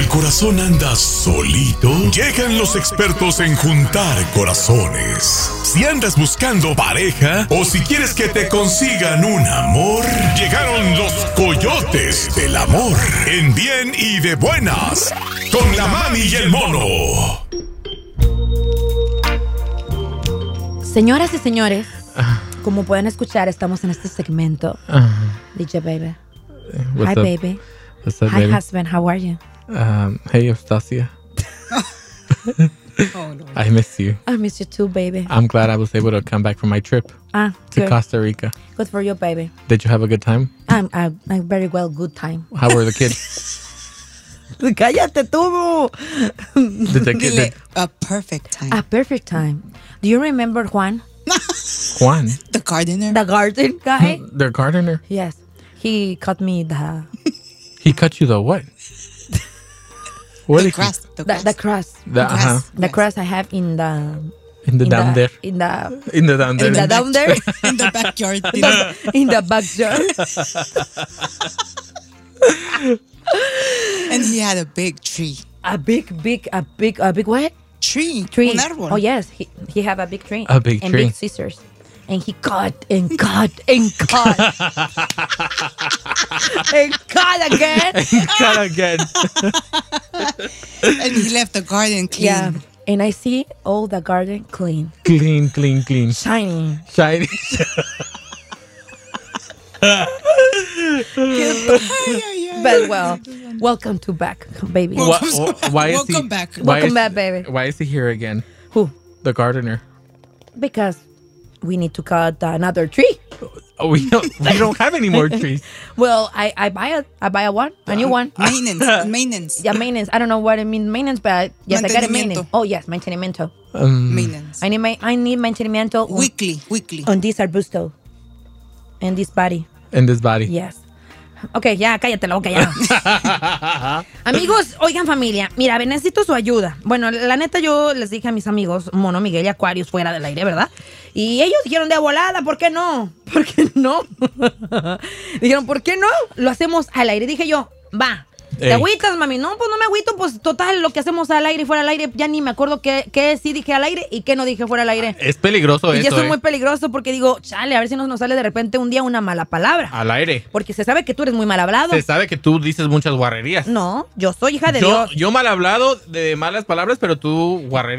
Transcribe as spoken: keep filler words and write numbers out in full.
corazón anda solito, llegan los expertos en juntar corazones. Si andas buscando pareja o si quieres que te consigan un amor, llegaron los coyotes del amor. En bien y de buenas, con la mami y el mono. Señoras y señores, como pueden escuchar, estamos en este segmento. Uh-huh. D J Baby. What's Hi, up? baby. What's up, Hi, baby? husband. How are you? Um, hey, Eustacia. Oh, no. I miss you. I miss you too, baby. I'm glad I was able to come back from my trip Ah, to good. Costa Rica. Good for you, baby. Did you have a good time? I'm, I'm, I'm very well. Good time. How were the kids? Cállate tú. Did the kid, Dile, did a perfect time. A perfect time. Do you remember Juan, Juan, The gardener. the garden guy? their gardener, Yes. He cut me the he cut you the what? What the did grass. The the, grass. the crust. he, the, uh-huh, grass. The crust I have in the in the in down the, there, in the in the down there. in the down there In the backyard. in the backyard. And he had a big tree. A big, big, a big, a big what? Tree. Tree. Un árbol. Oh yes, he he have a big tree. A big and tree. big scissors. And he cut and cut and cut and cut again. Cut again. And he left the garden clean. Yeah. And I see all the garden clean, Clean, clean, clean, shiny. shiny. But well, welcome to back, baby. Wha- wha- why is Welcome he, back. Why Welcome is back, he- baby. Why is he here again? Who? The gardener. Because we need to cut another tree. Oh, we don't. We don't have any more trees. Well, I, I buy a I buy a one, a new one. Maintenance. Maintenance. Yeah, maintenance. I don't know what it means maintenance, but yes, I got a Mantenimiento. maintenance. Oh yes, mantenimiento. Um, Maintenance. I need my I need mantenimiento on, Weekly. Weekly. on this arbusto and this body. in this body. Yes. Ok, ya, cállate la boca, ya. Amigos, oigan familia, mira, necesito su ayuda. Bueno, la neta yo les dije a mis amigos, Mono, Miguel y Aquarius fuera del aire, ¿verdad? Y ellos dijeron de volada, ¿por qué no? ¿Por qué no? Dijeron, ¿por qué no? Lo hacemos al aire. Dije yo, va. ¿Te Ey. agüitas, mami? No, pues no me agüito, pues total, lo que hacemos al aire y fuera al aire, ya ni me acuerdo qué, qué sí dije al aire y qué no dije fuera al aire. Es peligroso Y eso. eso es eh. muy peligroso porque digo, chale, a ver si nos, nos sale de repente un día una mala palabra. Al aire. Porque se sabe que tú eres muy mal hablado. Se sabe que tú dices muchas guarrerías. No, yo soy hija de yo, Dios. yo mal hablado de malas palabras, pero tú guarrerías.